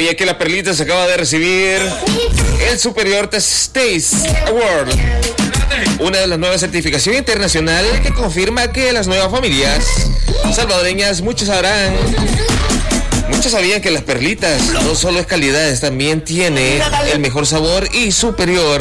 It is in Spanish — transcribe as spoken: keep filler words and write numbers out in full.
¿Sabía que la Perlita se acaba de recibir el Superior Taste Award? Una de las nuevas certificación internacional que confirma que las nuevas familias salvadoreñas, muchos sabrán, muchos sabían que las Perlitas no solo es calidad, también tiene el mejor sabor y superior